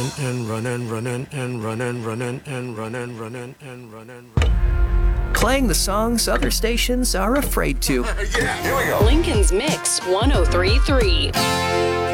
running and running, running and running, running and running, running and running, running. Playing the songs other stations are afraid to. Yeah, here we go. Lincoln's Mix 1033.